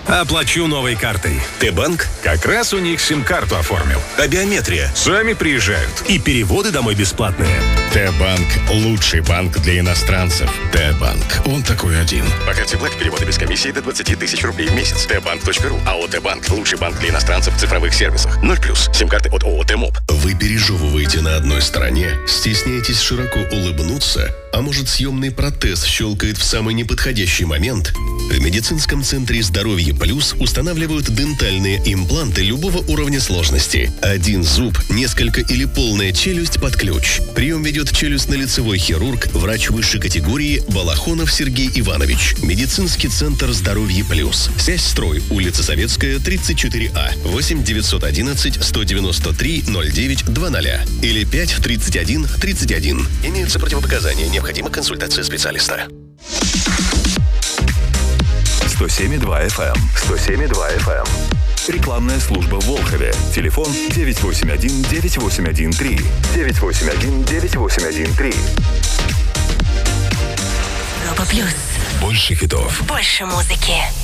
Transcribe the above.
Оплачу новой картой. Т-банк? Как раз у них сим-карту оформил. А биометрия? Сами приезжают. И переводы домой бесплатные. Т-банк – лучший банк для иностранцев. Т-банк. Он такой один. По карте Black переводы без комиссии до 20 тысяч рублей в месяц. Тбанк.ру. АО Т-банк. Лучший банк для иностранцев в цифровых сервисах. 0+. Сим-карты от ООО Т-моб. Вы пережевываете на одной стороне, стесняетесь широко улыбнуться, а может, съемный протез щелкает в самый неподходящий момент? В медицинском центре «Здоровье Плюс» устанавливают дентальные импланты любого уровня сложности. Один зуб, несколько или полная челюсть под ключ. Прием ведет челюстно-лицевой хирург, врач высшей категории Балахонов Сергей Иванович. Медицинский центр «Здоровье Плюс». Связь «Строй», улица Советская, 34А, 8-911-193-09-00 или 5-31-31. Имеются противопоказания, необходима консультация специалиста. 107,2 FM. 107,2 FM. Рекламная служба в Волхове. Телефон 981-9813. 981-9813. Европа Плюс. Больше хитов. Больше музыки.